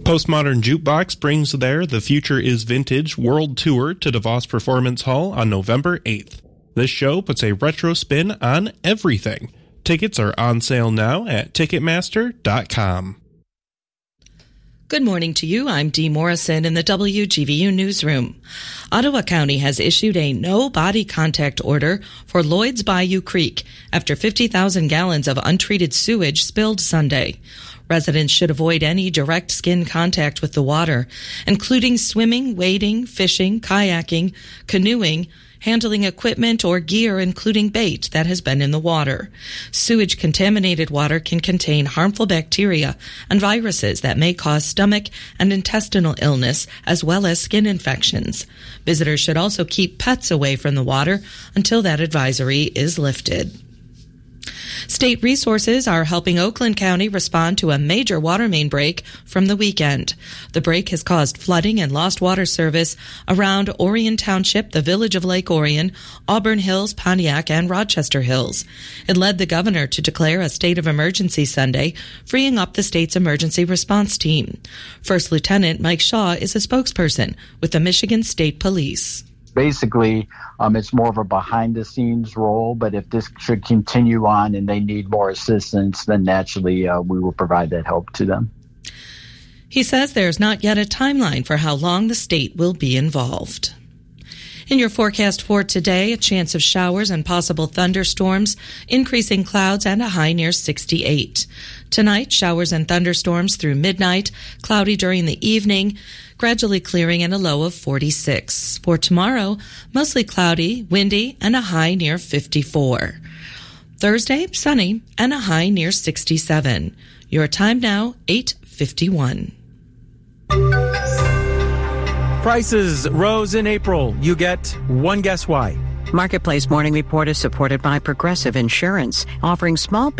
Postmodern Jukebox brings their The Future is Vintage World Tour to DeVos Performance Hall on November 8th. This show puts a retro spin on everything. Tickets are on sale now at Ticketmaster.com. Good morning to you. I'm Dee Morrison in the WGVU newsroom. Ottawa County has issued a no body contact order for Lloyd's Bayou Creek after 50,000 gallons of untreated sewage spilled Sunday. Residents should avoid any direct skin contact with the water, including swimming, wading, fishing, kayaking, canoeing, handling equipment or gear including bait that has been in the water. Sewage-contaminated water can contain harmful bacteria and viruses that may cause stomach and intestinal illness as well as skin infections. Visitors should also keep pets away from the water until that advisory is lifted. State resources are helping Oakland County respond to a major water main break from the weekend. The break has caused flooding and lost water service around Orion Township, the village of Lake Orion, Auburn Hills, Pontiac, and Rochester Hills. It led the governor to declare a state of emergency Sunday, freeing up the state's emergency response team. First Lieutenant Mike Shaw is a spokesperson with the Michigan State Police. Basically, it's more of a behind-the-scenes role, but if this should continue on and they need more assistance, then naturally we will provide that help to them. He says there's not yet a timeline for how long the state will be involved. In your forecast for today, a chance of showers and possible thunderstorms, increasing clouds and a high near 68. Tonight, showers and thunderstorms through midnight, cloudy during the evening, gradually clearing and a low of 46. For tomorrow, mostly cloudy, windy, and a high near 54. Thursday, sunny, and a high near 67. Your time now, 8:51. Prices rose in April. You get one guess why. Marketplace Morning Report is supported by Progressive Insurance, offering small